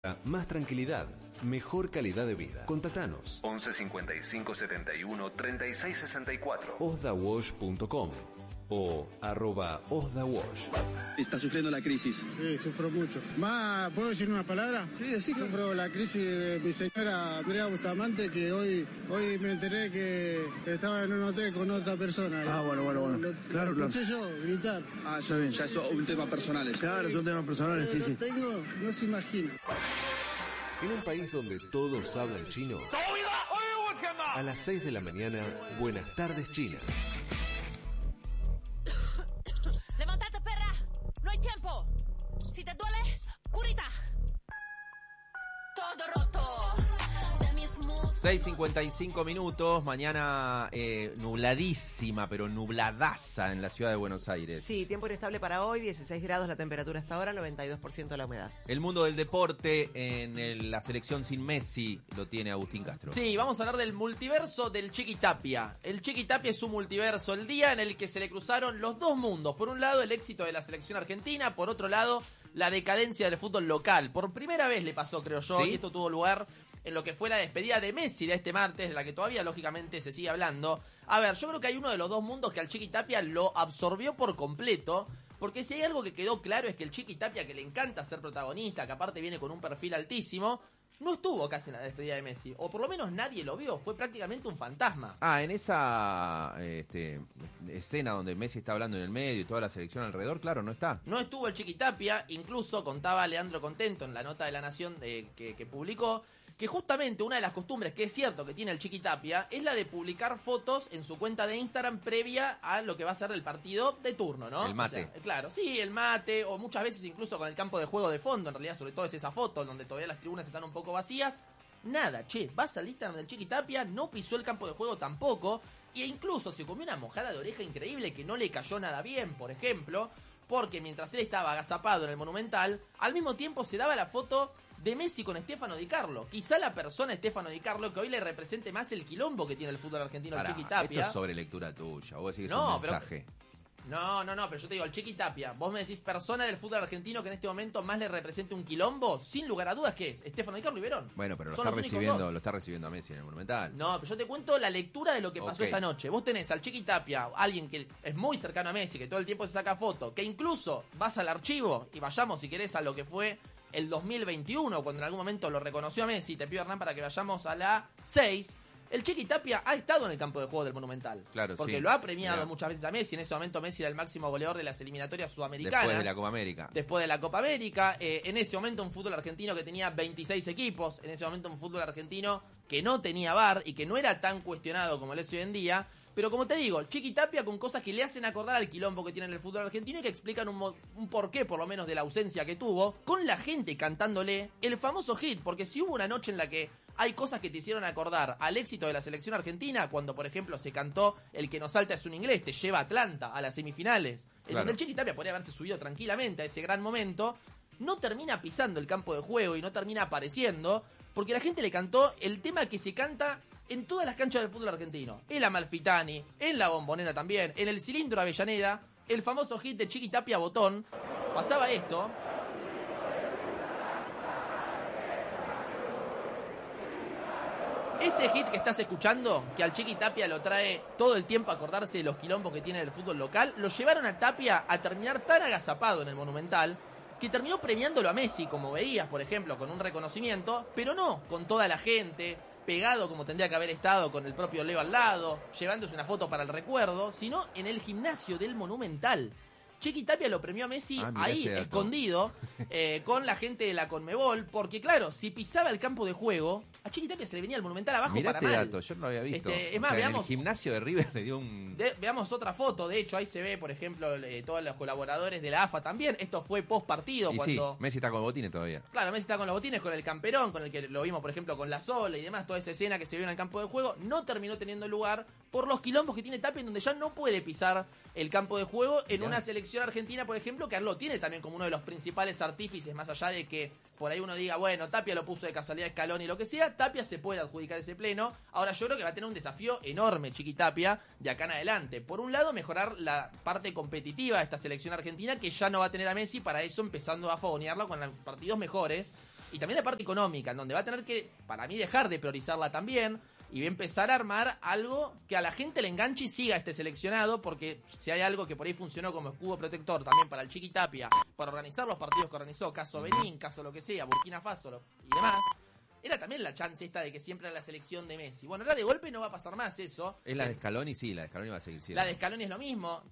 Más tranquilidad, mejor calidad de vida. Contactanos 11 55 71 36 64 osdawash.com o @osdawash. Está sufriendo la crisis. Sí, sufro mucho. Más, ¿puedo decir una palabra? Sí, decirlo. Sufro la crisis de mi señora Andrea Bustamante, que hoy me enteré que estaba en un hotel con otra persona. Bueno. Claro. Escuché yo gritar. Está bien. Ya es un tema personal. Claro, son temas personales, sí. No se imagina. En un país donde todos hablan chino, a las 6 de la mañana, Buenas tardes China. ¡Levántate, perra! ¡No hay tiempo! Si te duele, curita. Todo roto. 6:55 minutos, mañana nubladísima, pero nubladaza en la ciudad de Buenos Aires. Sí, tiempo inestable para hoy, 16 grados la temperatura hasta ahora, 92% la humedad. El mundo del deporte en la selección sin Messi lo tiene Agustín Castro. Sí, vamos a hablar del multiverso del Chiqui Tapia. El Chiqui Tapia es un multiverso, el día en el que se le cruzaron los dos mundos. Por un lado, el éxito de la selección argentina, por otro lado, la decadencia del fútbol local. Por primera vez le pasó, creo yo, ¿Sí? y esto tuvo lugar en lo que fue la despedida de Messi de este martes, de la que todavía lógicamente se sigue hablando. A ver, yo creo que hay uno de los dos mundos que al Chiqui Tapia lo absorbió por completo, porque si hay algo que quedó claro es que el Chiqui Tapia, que le encanta ser protagonista, que aparte viene con un perfil altísimo, no estuvo casi en la despedida de Messi, o por lo menos nadie lo vio, fue prácticamente un fantasma. En esa escena donde Messi está hablando en el medio y toda la selección alrededor, claro, no está. No estuvo el Chiqui Tapia, incluso contaba Leandro Contento en la nota de La Nación que publicó, que justamente una de las costumbres que es cierto que tiene el Chiqui Tapia es la de publicar fotos en su cuenta de Instagram previa a lo que va a ser el partido de turno, ¿no? El mate. O sea, claro, sí, el mate, o muchas veces incluso con el campo de juego de fondo, en realidad sobre todo es esa foto donde todavía las tribunas están un poco vacías. Nada, vas al Instagram del Chiqui Tapia, no pisó el campo de juego tampoco, e incluso se comió una mojada de oreja increíble que no le cayó nada bien, por ejemplo, porque mientras él estaba agazapado en el Monumental, al mismo tiempo se daba la foto de Messi con Stefano Di Carlo. Quizá la persona Stefano Di Carlo que hoy le represente más el quilombo que tiene el fútbol argentino, el Chiqui Tapia. Esto es sobre lectura tuya, vos decís que No, es un pero- mensaje. No, pero yo te digo, el Chiqui Tapia, vos me decís persona del fútbol argentino que en este momento más le represente un quilombo, sin lugar a dudas, ¿qué es? Stefano Di Carlo y Verón. Bueno, pero lo Son está los únicos recibiendo, dos. lo está recibiendo a Messi en el Monumental. No, pero yo te cuento la lectura de lo que pasó Ok. esa noche. Vos tenés al Chiqui Tapia, alguien que es muy cercano a Messi, que todo el tiempo se saca foto, que incluso vas al archivo y vayamos, si querés, a lo que fue el 2021, cuando en algún momento lo reconoció a Messi. Te pido, Hernán, para que vayamos a la 6. El Chiqui Tapia ha estado en el campo de juego del Monumental. Claro, porque sí. lo ha premiado Mirá. muchas veces a Messi. En ese momento Messi era el máximo goleador de las eliminatorias sudamericanas. Después de la Copa América. Después de la Copa América, en ese momento un fútbol argentino que tenía 26 equipos, en ese momento un fútbol argentino que no tenía VAR y que no era tan cuestionado como lo es hoy en día. Pero como te digo, Chiqui Tapia con cosas que le hacen acordar al quilombo que tiene en el fútbol argentino y que explican un porqué, por lo menos, de la ausencia que tuvo, con la gente cantándole el famoso hit, porque si hubo una noche en la que hay cosas que te hicieron acordar al éxito de la selección argentina, cuando por ejemplo se cantó El que nos salta es un inglés, te lleva a Atlanta a las semifinales, en Claro. donde el Chiqui Tapia podría haberse subido tranquilamente a ese gran momento, no termina pisando el campo de juego y no termina apareciendo, porque la gente le cantó el tema que se canta en todas las canchas del fútbol argentino. En la Amalfitani, en la Bombonera también, en el Cilindro Avellaneda, el famoso hit de Chiqui Tapia Botón. Pasaba esto. Este hit que estás escuchando, que al Chiqui Tapia lo trae todo el tiempo a acordarse de los quilombos que tiene el fútbol local, lo llevaron a Tapia a terminar tan agazapado en el Monumental que terminó premiándolo a Messi, como veías, por ejemplo, con un reconocimiento, pero no con toda la gente, pegado como tendría que haber estado con el propio Leo al lado, llevándose una foto para el recuerdo, sino en el gimnasio del Monumental. Chiqui Tapia lo premió a Messi Mirá ahí, ese dato. escondido, con la gente de la Conmebol, porque claro, si pisaba el campo de juego, a Chiqui Tapia se le venía el Monumental abajo Mirá para este mal. dato, yo no lo había visto. Es O más, sea, en veamos, el gimnasio de River le dio un... veamos otra foto, de hecho ahí se ve, por ejemplo, todos los colaboradores de la AFA también, esto fue post partido Y cuando... sí, Messi está con botines todavía. Claro, Messi está con los botines, con el camperón, con el que lo vimos, por ejemplo, con la Sola y demás, toda esa escena que se vio en el campo de juego, no terminó teniendo lugar por los quilombos que tiene Tapia, en donde ya no puede pisar el campo de juego en Mirá. una selección argentina, por ejemplo, que lo tiene también como uno de los principales artífices, más allá de que por ahí uno diga, bueno, Tapia lo puso de casualidad Scaloni y lo que sea, Tapia se puede adjudicar ese pleno. Ahora yo creo que va a tener un desafío enorme Chiqui Tapia de acá en adelante. Por un lado, mejorar la parte competitiva de esta selección argentina, que ya no va a tener a Messi, para eso empezando a fogonearlo con partidos mejores. Y también la parte económica, en donde va a tener que, para mí, dejar de priorizarla también y va a empezar a armar algo que a la gente le enganche y siga este seleccionado, porque si hay algo que por ahí funcionó como escudo protector también para el Chiqui Tapia, para organizar los partidos que organizó, caso Benín, caso lo que sea, Burkina Faso y demás, era también la chance esta de que siempre era la selección de Messi. Bueno, ahora de golpe no va a pasar más eso. Es la de Scaloni, sí, la de Scaloni va a seguir siendo. La de Scaloni es lo mismo.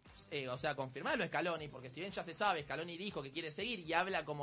O sea, confirmarlo Scaloni, porque si bien ya se sabe, Scaloni dijo que quiere seguir y habla como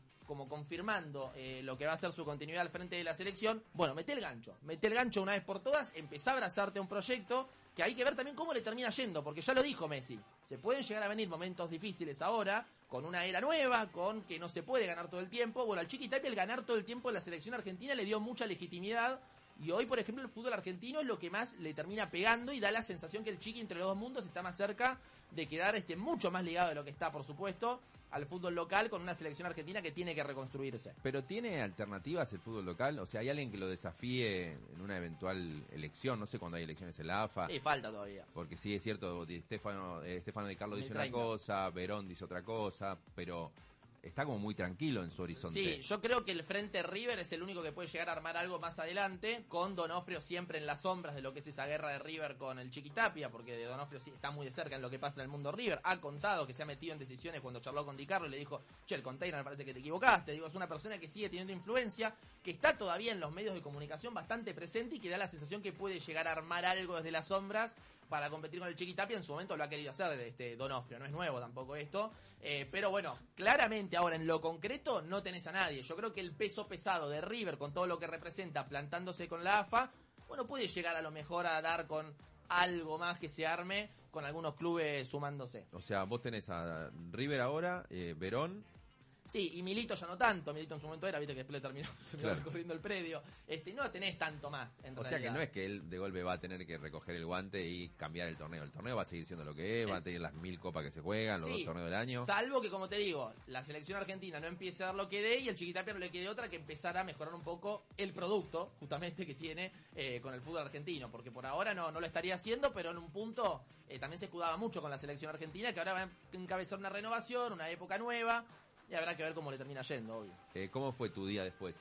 confirmando lo que va a ser su continuidad al frente de la selección. Bueno, mete el gancho una vez por todas, empezá a abrazarte a un proyecto que hay que ver también cómo le termina yendo, porque ya lo dijo Messi, se pueden llegar a venir momentos difíciles ahora, con una era nueva, con que no se puede ganar todo el tiempo. Bueno, al Chiqui Tapia el ganar todo el tiempo en la selección argentina le dio mucha legitimidad, y hoy, por ejemplo, el fútbol argentino es lo que más le termina pegando y da la sensación que el Chiqui entre los dos mundos está más cerca de quedar mucho más ligado de lo que está, por supuesto, al fútbol local, con una selección argentina que tiene que reconstruirse. ¿Pero tiene alternativas el fútbol local? O sea, ¿hay alguien que lo desafíe en una eventual elección? No sé cuándo hay elecciones en la AFA. Sí, falta todavía. Porque sí, es cierto, Stefano Di Carlo dice una 2030. cosa, Verón dice otra cosa, pero está como muy tranquilo en su horizonte. Sí, yo creo que el Frente River es el único que puede llegar a armar algo más adelante, con Donofrio siempre en las sombras de lo que es esa guerra de River con el Chiqui Tapia, porque de Donofrio sí está muy de cerca en lo que pasa en el mundo River. Ha contado que se ha metido en decisiones cuando charló con Di Carlo y le dijo, che, el container me parece que te equivocaste. Digo, es una persona que sigue teniendo influencia, que está todavía en los medios de comunicación bastante presente y que da la sensación que puede llegar a armar algo desde las sombras para competir con el Chiqui Tapia. En su momento lo ha querido hacer Donofrio, no es nuevo tampoco esto, pero bueno, claramente ahora en lo concreto no tenés a nadie. Yo creo que el peso pesado de River, con todo lo que representa plantándose con la AFA, bueno, puede llegar a lo mejor a dar con algo más que se arme, con algunos clubes sumándose. O sea, vos tenés a River ahora, Verón. Sí, y Milito ya no tanto. Milito en su momento era, viste que después le terminó Claro. recorriendo el predio. No tenés tanto más, en O realidad. sea que no es que él de golpe va a tener que recoger el guante y cambiar el torneo. El torneo va a seguir siendo lo que es, va a tener las 1000 copas que se juegan, los Sí, 2 torneos del año. Salvo que, como te digo, la selección argentina no empiece a dar lo que dé y el Chiqui Tapia no le quede otra que empezar a mejorar un poco el producto, justamente, que tiene con el fútbol argentino. Porque por ahora no lo estaría haciendo, pero en un punto también se escudaba mucho con la selección argentina, que ahora va a encabezar una renovación, una época nueva. Y habrá que ver cómo le termina yendo, obvio. ¿Cómo fue tu día después?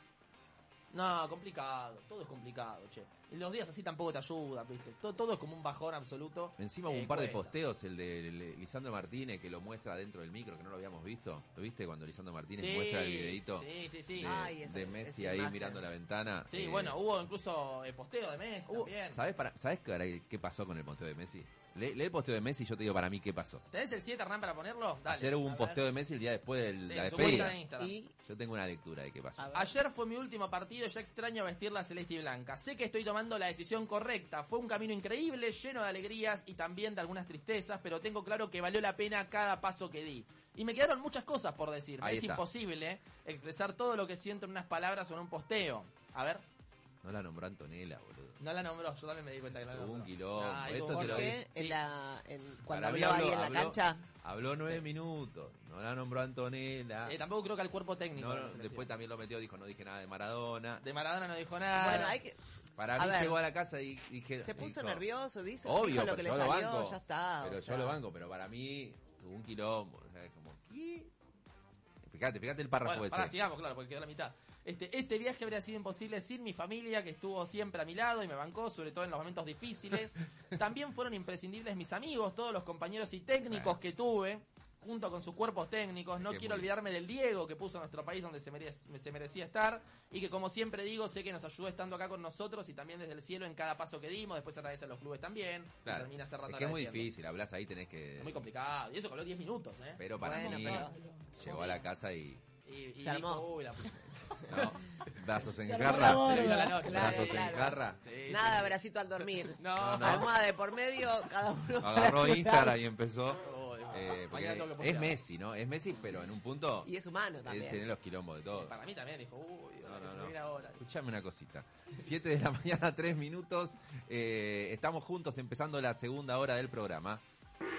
No, complicado. Todo es complicado, che. Y los días así tampoco te ayudan, ¿viste? Todo es como un bajón absoluto. Encima hubo un par de cuesta. posteos, el de Lisandro Martínez, que lo muestra dentro del micro, que no lo habíamos visto. ¿Lo viste cuando Lisandro Martínez muestra el videito Sí. de Messi ahí mirando la ventana? Sí, bueno, hubo incluso posteo de Messi también. ¿Sabés qué pasó con el posteo de Messi? Lee el posteo de Messi y yo te digo para mí qué pasó. ¿Tenés el 7, Hernán, para ponerlo? Dale. Ayer hubo un posteo de Messi el día después de Sí, la su cuenta despedida. en Instagram. Y Yo tengo una lectura de qué pasó. Ayer fue mi último partido, ya extraño vestir la celeste y blanca. Sé que estoy tomando la decisión correcta. Fue un camino increíble, lleno de alegrías y también de algunas tristezas, pero tengo claro que valió la pena cada paso que di. Y me quedaron muchas cosas por decir. Ahí Es está. imposible expresar todo lo que siento en unas palabras o en un posteo. A ver, No la nombró Antonella, boludo. no la nombró, yo también me di cuenta que no la Hubo nombró. un quilombo. Ah, Esto tuvo te lo gordo. dije. ¿qué? Cuando Para mí habló ahí en la cancha. Habló 9 minutos. No la nombró Antonella. Tampoco creo que al cuerpo técnico. No, de la selección. después también lo metió, dijo, no dije nada de Maradona. De Maradona no dijo nada. Bueno, hay que. Para A mí ver. llegó a la casa y dije... Se puso dijo, nervioso, dice. Obvio, dijo lo pero que le yo lo salió, banco. ya está. Pero o yo sea. lo banco, pero para mí tuvo un quilombo. O sea, como, ¿qué? Fíjate el párrafo Bueno, ese. pará, sigamos, claro, porque quedó la mitad. Este viaje habría sido imposible sin mi familia, que estuvo siempre a mi lado y me bancó, sobre todo en los momentos difíciles. También fueron imprescindibles mis amigos, todos los compañeros y técnicos que tuve, junto con sus cuerpos técnicos. No Qué quiero muy- olvidarme del Diego, que puso a nuestro país donde se merecía estar, y que, como siempre digo, sé que nos ayudó estando acá con nosotros y también desde el cielo en cada paso que dimos. Después agradece a los clubes también. Y Claro. termina cerrando Es que es muy agradeciendo. difícil, hablas ahí, tenés que... Es muy complicado. Y eso que habló 10 minutos, ¿eh? Pero para Bueno, mí pero- llegó a la casa y... Y Se armó. dijo, uy, la puta. No, brazos en Se armó jarra. la boda. Te vino la noche, Brazos claro. en jarra. Sí, Nada de sí. abracito al dormir. No, No. Almohada de por medio, cada uno. Agarró Instagram y empezó... Oh, porque mañana tengo que es postear. Messi, ¿no? Es Messi, pero en un punto... Y es humano Él también. tiene los quilombos de todo. Para mí también dijo, uy, No. mira ahora. Escuchame una cosita. 7 de la mañana, 3 minutos. Estamos juntos empezando la segunda hora del programa.